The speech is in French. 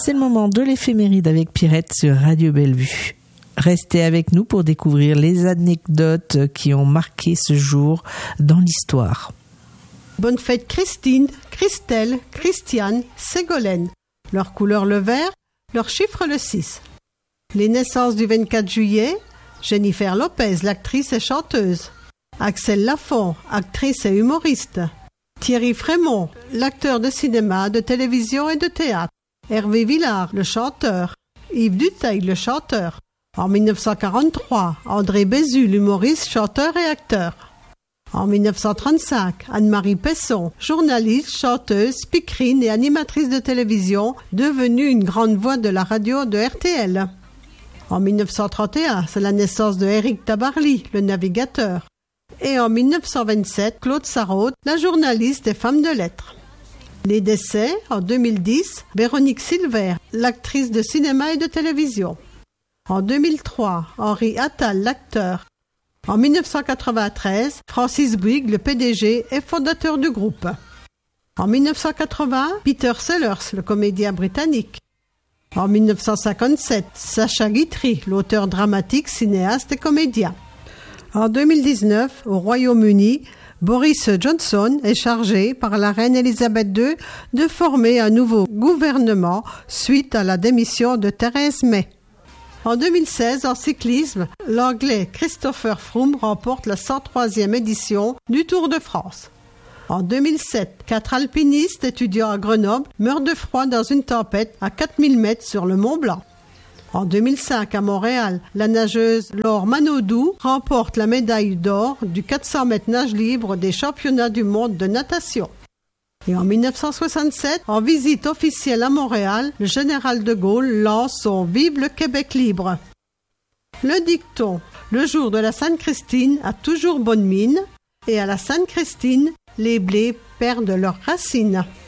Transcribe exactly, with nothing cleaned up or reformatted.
C'est le moment de l'éphéméride avec Pierrette sur Radio Bellevue. Restez avec nous pour découvrir les anecdotes qui ont marqué ce jour dans l'histoire. Bonne fête Christine, Christelle, Christiane, Ségolène. Leur couleur le vert, leur chiffre le six. Les naissances du vingt-quatre juillet, Jennifer Lopez, l'actrice et chanteuse. Axel Lafont, actrice et humoriste. Thierry Frémont, l'acteur de cinéma, de télévision et de théâtre. Hervé Villard, le chanteur. Yves Duteil, le chanteur. En dix-neuf cent quarante-trois, André Bézu, l'humoriste, chanteur et acteur. En dix-neuf cent trente-cinq, Anne-Marie Pesson, journaliste, chanteuse, speakerine et animatrice de télévision, devenue une grande voix de la radio de R T L. En dix-neuf cent trente et un, c'est la naissance de Éric Tabarly, le navigateur. Et en dix-neuf cent vingt-sept, Claude Sarraute, la journaliste et femme de lettres. Les décès, en deux mille dix, Véronique Silver, l'actrice de cinéma et de télévision. En deux mille trois, Henri Attal, l'acteur. En dix-neuf cent quatre-vingt-treize, Francis Bouygues, le P D G et fondateur du groupe. En dix-neuf cent quatre-vingts, Peter Sellers, le comédien britannique. En dix-neuf cent cinquante-sept, Sacha Guitry, l'auteur dramatique, cinéaste et comédien. En deux mille dix-neuf, au Royaume-Uni, Boris Johnson est chargé par la reine Elisabeth deux de former un nouveau gouvernement suite à la démission de Theresa May. En deux mille seize, en cyclisme, l'Anglais Christopher Froome remporte la cent troisième édition du Tour de France. En deux mille sept, quatre alpinistes étudiants à Grenoble meurent de froid dans une tempête à quatre mille mètres sur le Mont Blanc. En deux mille cinq, à Montréal, la nageuse Laure Manodou remporte la médaille d'or du quatre cents mètres nage libre des championnats du monde de natation. Et en dix-neuf cent soixante-sept, en visite officielle à Montréal, le général de Gaulle lance son « Vive le Québec libre ». Le dicton « Le jour de la Sainte-Christine a toujours bonne mine » et à la Sainte-Christine, les blés perdent leurs racines.